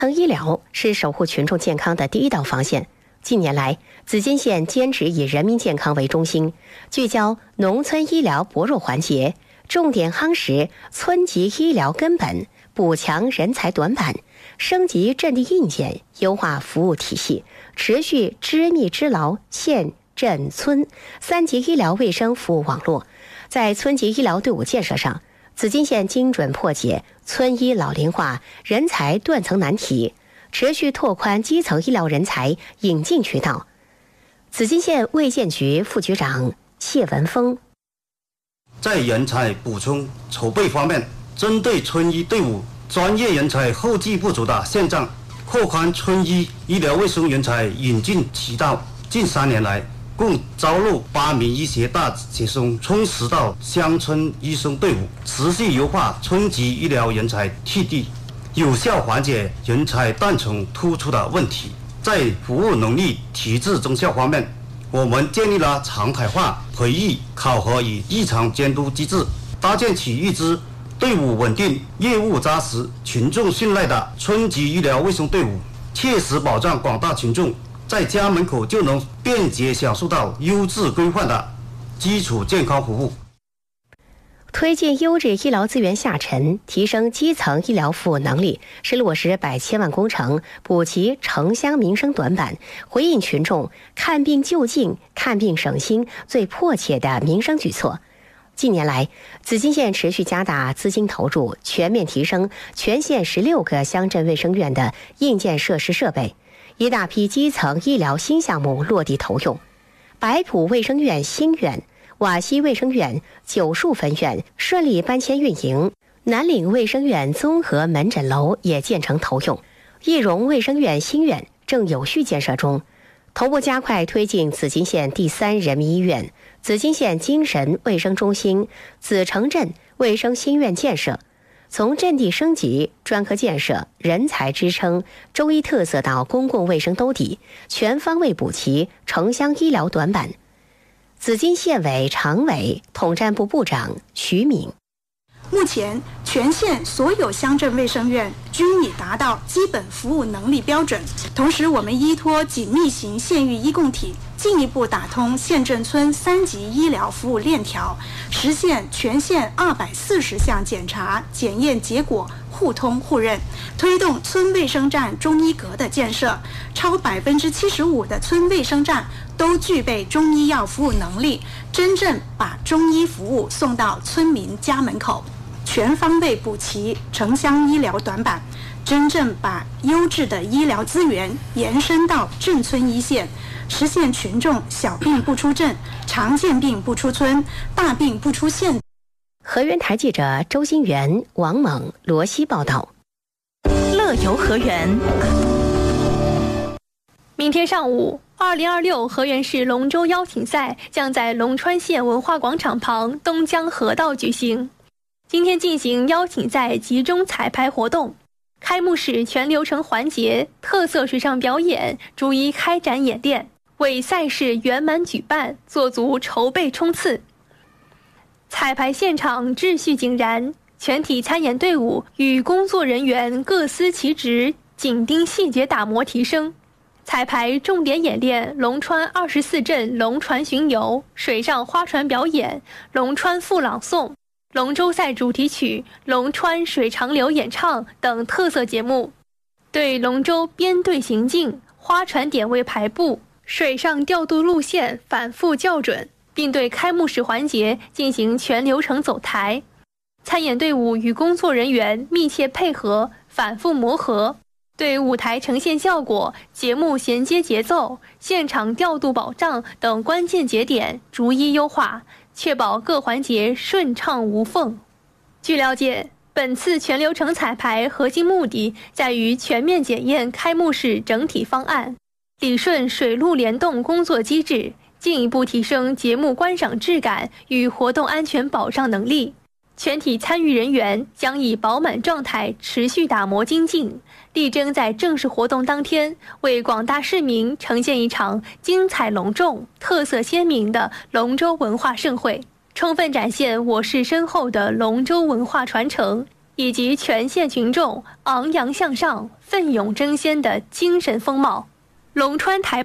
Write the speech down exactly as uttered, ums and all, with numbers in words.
医疗是守护群众健康的第一道防线。近年来，紫金县坚持以人民健康为中心，聚焦农村医疗薄弱环节，重点夯实村级医疗根本，补强人才短板，升级阵地硬件，优化服务体系，持续织密织牢县镇村三级医疗卫生服务网络。在村级医疗队伍建设上，紫金县精准破解村医老龄化、人才断层难题，持续拓宽基层医疗人才引进渠道。紫金县卫健局副局长谢文峰， 在人才补充筹备方面，针对村医队伍专业人才后继不足的现状，扩宽村医医疗卫生人才引进渠道。近三年来，共招录八名医学大学生，充实到乡村医生队伍，持续优化村级医疗人才替地，有效缓解人才断层突出的问题。在服务能力提质增效方面，我们建立了常态化培育、考核与异常监督机制，搭建起一支队伍稳定、业务扎实、群众信赖的村级医疗卫生队伍，切实保障广大群众在家门口就能便捷享受到优质规范的基础健康服务。 推进优质医疗资源下沉，提升基层医疗服务能力，是落实百千万工程、补齐城乡民生短板，回应群众看病就近、看病省心最迫切的民生举措。近年来，紫金县持续加大资金投入，全面提升全县十六个乡镇卫生院的硬件设施设备，一大批基层医疗新项目落地投用。白埔卫生院新院、瓦西卫生院九树分院顺利搬迁运营，南岭卫生院综合门诊楼也建成投用，义荣卫生院新院正有序建设中。同步加快推进紫金县第三人民医院、紫金县精神卫生中心、紫城镇卫生新院建设，从阵地升级、专科建设、人才支撑、中医特色到公共卫生兜底，全方位补齐城乡医疗短板。紫金县委常委、统战部部长徐敏， 目前全县所有乡镇卫生院均已达到基本服务能力标准，同时我们依托紧密型县域医共体，进一步打通县镇村三级医疗服务链条，实现全县二百四十项检查检验结果互通互认，推动村卫生站中医阁的建设，超百分之七十五的村卫生站都具备中医药服务能力，真正把中医服务送到村民家门口，全方位补齐城乡医疗短板，真正把优质的医疗资源延伸到镇村一线，实现群众小病不出镇，常见病不出村，大病不出县。 河源台记者周新元、王猛、罗西报道。 乐游河源。 明天上午，二零二六河源市龙舟邀请赛将在龙川县文化广场旁东江河道举行。今天进行邀请赛集中彩排活动，开幕式全流程环节、特色水上表演逐一开展演练，为赛事圆满举办做足筹备冲刺。彩排现场秩序井然，全体参演队伍与工作人员各司其职，紧盯细节打磨提升。彩排重点演练龙川二十四镇龙船巡游、水上花船表演、龙川赋朗诵、龙舟赛主题曲、龙川水长流演唱等特色节目，对龙舟编队行进、花船点位排布、水上调度路线反复校准，并对开幕式环节进行全流程走台。参演队伍与工作人员密切配合，反复磨合，对舞台呈现效果、节目衔接节奏、现场调度保障等关键节点逐一优化，确保各环节顺畅无缝。据了解，本次全流程彩排核心目的在于全面检验开幕式整体方案，理顺水陆联动工作机制，进一步提升节目观赏质感与活动安全保障能力。全体参与人员将以饱满状态持续打磨精进，力争在正式活动当天为广大市民呈现一场精彩隆重、特色鲜明的龙舟文化盛会，充分展现我市深厚的龙舟文化传承， 以及全县群众昂扬向上、奋勇争先的精神风貌。龙川台